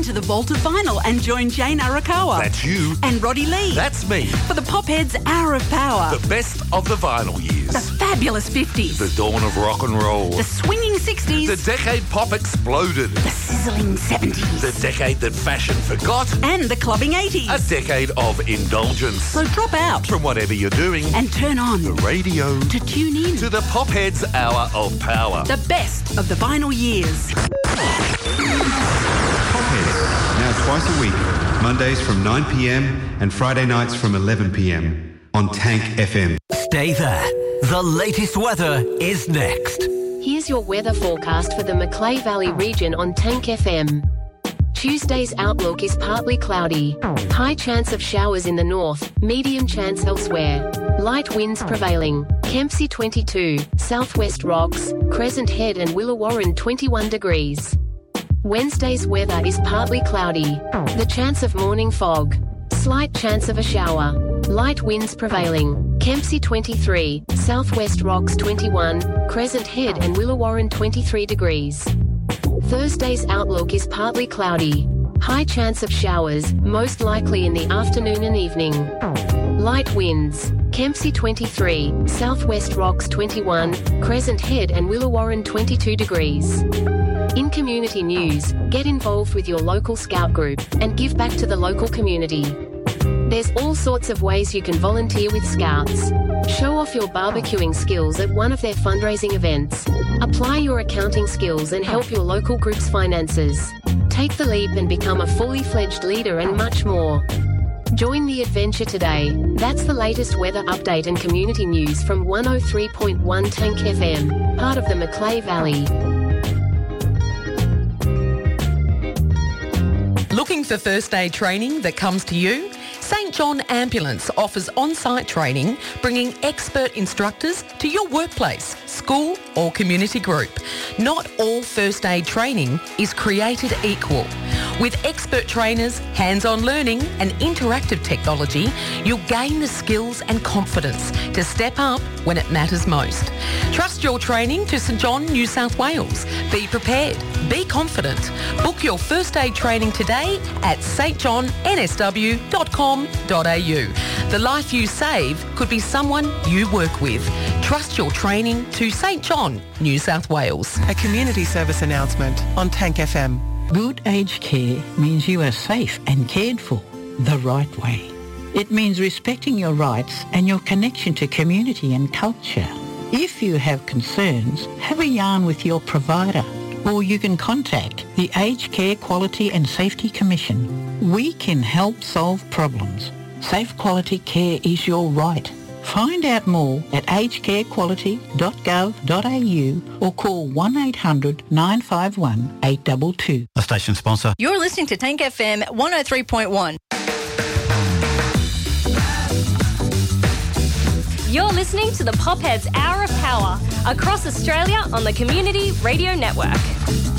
into the vault of vinyl and join Jane Arakawa. That's you. And Roddy Lee. That's me. For the Popheads Hour of Power. The best of the vinyl years. The fabulous 50s. The dawn of rock and roll. The swinging 60s. The decade pop exploded. The sizzling 70s. The decade that fashion forgot. And the clubbing 80s. A decade of indulgence. So drop out from whatever you're doing and turn on the radio to tune in to the Popheads Hour of Power. The best of the vinyl years. Popheads, now twice a week, Mondays from 9 p.m. and Friday nights from 11 p.m. on Tank FM. Stay there. The latest weather is next. Here's your weather forecast for the Macleay Valley region on Tank FM. Tuesday's outlook is partly cloudy. High chance of showers in the north, medium chance elsewhere. Light winds prevailing. Kempsey 22, Southwest Rocks, Crescent Head and Willawarrin 21 degrees. Wednesday's weather is partly cloudy. The chance of morning fog. Slight chance of a shower. Light winds prevailing. Kempsey 23, Southwest Rocks 21, Crescent Head and Willawarrin 23 degrees. Thursday's outlook is partly cloudy. High chance of showers, most likely in the afternoon and evening. Light winds. Kempsey 23, Southwest Rocks 21, Crescent Head and Willawarrin 22 degrees. In community news, get involved with your local scout group and give back to the local community. There's all sorts of ways you can volunteer with Scouts. Show off your barbecuing skills at one of their fundraising events. Apply your accounting skills and help your local group's finances. Take the leap and become a fully fledged leader and much more. Join the adventure today. That's the latest weather update and community news from 103.1 Tank FM, part of the Macleay Valley. Looking for first aid training that comes to you? St John Ambulance offers on-site training, bringing expert instructors to your workplace, school or community group. Not all first aid training is created equal. With expert trainers, hands-on learning and interactive technology, you'll gain the skills and confidence to step up when it matters most. Trust your training to St John, New South Wales. Be prepared. Be confident. Book your first aid training today at stjohnnsw.com.au. The life you save could be someone you work with. Trust your training to St John, New South Wales. A community service announcement on Tank FM. Good aged care means you are safe and cared for the right way. It means respecting your rights and your connection to community and culture. If you have concerns, have a yarn with your provider, or you can contact the Aged Care Quality and Safety Commission. We can help solve problems. Safe quality care is your right. Find out more at agedcarequality.gov.au or call 1800 951 822. A station sponsor. You're listening to Tank FM 103.1. You're listening to the Popheads Hour of Power across Australia on the Community Radio Network.